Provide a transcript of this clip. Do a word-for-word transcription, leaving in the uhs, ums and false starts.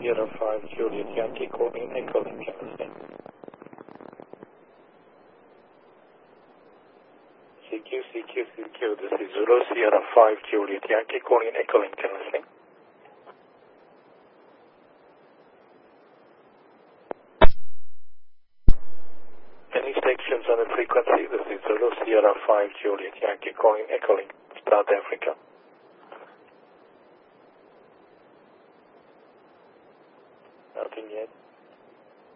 Sierra five Juliet Yankee calling Echo Lincoln listening. C Q, C Q, C Q, this is Zulu Sierra five Juliet Yankee calling Echo Lincoln listening. Any stations on the frequency, this is Zulu Sierra five Juliet Yankee calling Echo Lincoln, South Africa.